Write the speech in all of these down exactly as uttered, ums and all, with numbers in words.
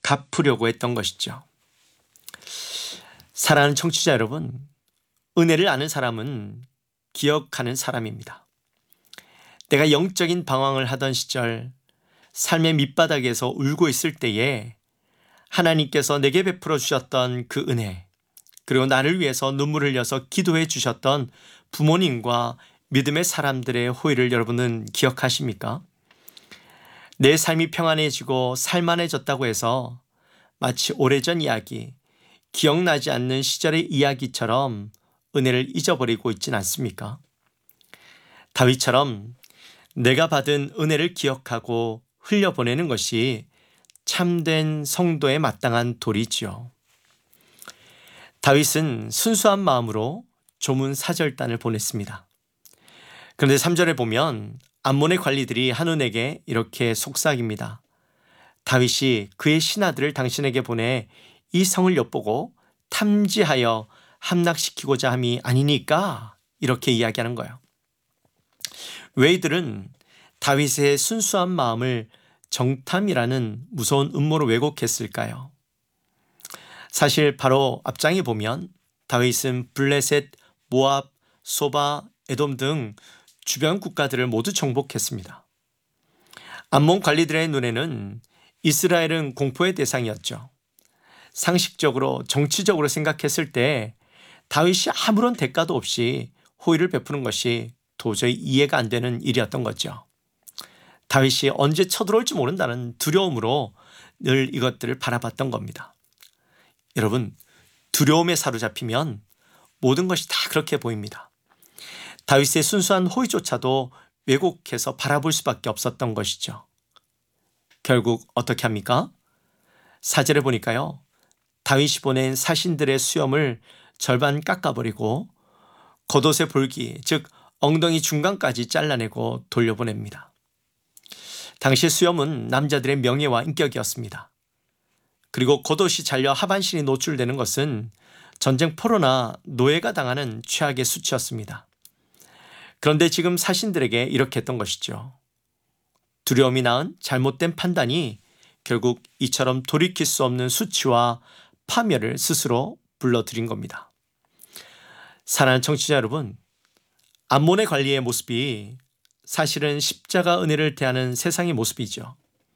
갚으려고 했던 것이죠. 사랑하는 청취자 여러분, 은혜를 아는 사람은 기억하는 사람입니다. 내가 영적인 방황을 하던 시절, 삶의 밑바닥에서 울고 있을 때에 하나님께서 내게 베풀어 주셨던 그 은혜, 그리고 나를 위해서 눈물을 흘려서 기도해 주셨던 부모님과 믿음의 사람들의 호의를 여러분은 기억하십니까? 내 삶이 평안해지고 살만해졌다고 해서 마치 오래전 이야기, 기억나지 않는 시절의 이야기처럼 은혜를 잊어버리고 있진 않습니까? 다윗처럼 내가 받은 은혜를 기억하고 흘려보내는 것이 참된 성도에 마땅한 도리지요. 다윗은 순수한 마음으로 조문 사절단을 보냈습니다. 그런데 삼 절에 보면 암몬의 관리들이 한온에게 이렇게 속삭입니다. 다윗이 그의 신하들을 당신에게 보내 이 성을 엿보고 탐지하여 함락시키고자 함이 아니니까, 이렇게 이야기하는 거예요. 왜 이들은 다윗의 순수한 마음을 정탐이라는 무서운 음모로 왜곡했을까요? 사실 바로 앞장에 보면 다윗은 블레셋, 모압, 소바, 에돔 등 주변 국가들을 모두 정복했습니다. 암몬 관리들의 눈에는 이스라엘은 공포의 대상이었죠. 상식적으로, 정치적으로 생각했을 때 다윗이 아무런 대가도 없이 호의를 베푸는 것이 도저히 이해가 안 되는 일이었던 거죠. 다윗이 언제 쳐들어올지 모른다는 두려움으로 늘 이것들을 바라봤던 겁니다. 여러분, 두려움에 사로잡히면 모든 것이 다 그렇게 보입니다. 다윗의 순수한 호의조차도 왜곡해서 바라볼 수밖에 없었던 것이죠. 결국 어떻게 합니까? 사 절에 보니까요, 다윗이 보낸 사신들의 수염을 절반 깎아버리고 겉옷의 볼기, 즉 엉덩이 중간까지 잘라내고 돌려보냅니다. 당시 수염은 남자들의 명예와 인격이었습니다. 그리고 겉옷이 잘려 하반신이 노출되는 것은 전쟁 포로나 노예가 당하는 최악의 수치였습니다. 그런데 지금 사신들에게 이렇게 했던 것이죠. 두려움이 낳은 잘못된 판단이 결국 이처럼 돌이킬 수 없는 수치와 파멸을 스스로 불러들인 겁니다. 사랑하는 청취자 여러분, 암몬의 관리의 모습이 사실은 십자가 은혜를 대하는 세상의 모습이죠.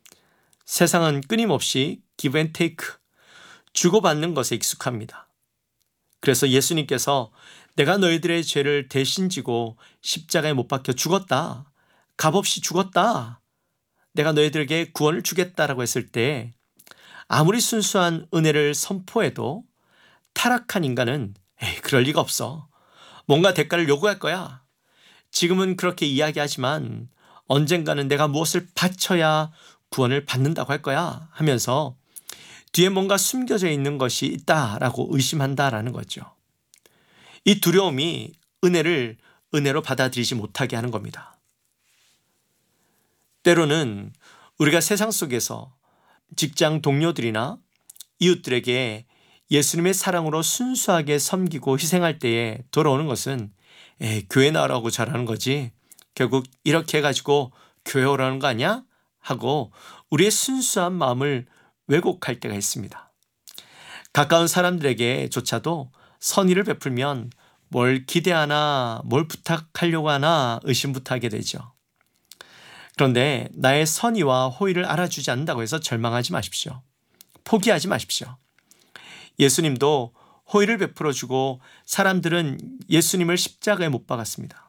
세상은 끊임없이 give and take, 주고받는 것에 익숙합니다. 그래서 예수님께서 내가 너희들의 죄를 대신 지고 십자가에 못 박혀 죽었다, 값없이 죽었다, 내가 너희들에게 구원을 주겠다라고 했을 때 아무리 순수한 은혜를 선포해도 타락한 인간은 에이, 그럴 리가 없어, 뭔가 대가를 요구할 거야, 지금은 그렇게 이야기하지만 언젠가는 내가 무엇을 바쳐야 구원을 받는다고 할 거야 하면서 뒤에 뭔가 숨겨져 있는 것이 있다라고 의심한다라는 거죠. 이 두려움이 은혜를 은혜로 받아들이지 못하게 하는 겁니다. 때로는 우리가 세상 속에서 직장 동료들이나 이웃들에게 예수님의 사랑으로 순수하게 섬기고 희생할 때에 돌아오는 것은 에이, 교회 나오라고 잘하는 거지, 결국 이렇게 해가지고 교회 오라는 거 아니야? 하고 우리의 순수한 마음을 왜곡할 때가 있습니다. 가까운 사람들에게조차도 선의를 베풀면 뭘 기대하나, 뭘 부탁하려고 하나 의심부터 하게 되죠. 그런데 나의 선의와 호의를 알아주지 않는다고 해서 절망하지 마십시오. 포기하지 마십시오. 예수님도 호의를 베풀어 주고 사람들은 예수님을 십자가에 못 박았습니다.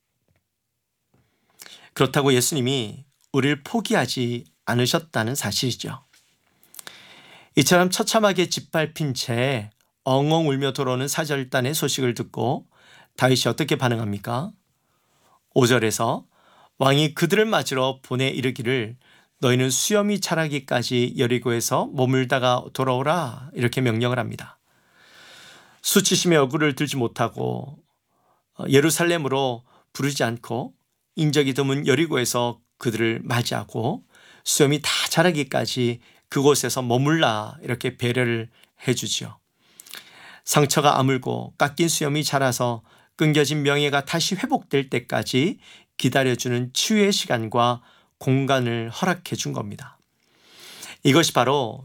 그렇다고 예수님이 우리를 포기하지 않으셨다는 사실이죠. 이처럼 처참하게 짓밟힌 채 엉엉 울며 돌아오는 사절단의 소식을 듣고 다윗이 어떻게 반응합니까? 오 절에서 왕이 그들을 맞으러 보내 이르기를 너희는 수염이 자라기까지 여리고에서 머물다가 돌아오라, 이렇게 명령을 합니다. 수치심의 얼굴을 들지 못하고 예루살렘으로 부르지 않고 인적이 드문 여리고에서 그들을 맞이하고 수염이 다 자라기까지 그곳에서 머물라, 이렇게 배려를 해주지요. 상처가 아물고 깎인 수염이 자라서 끊겨진 명예가 다시 회복될 때까지 기다려주는 치유의 시간과 공간을 허락해 준 겁니다. 이것이 바로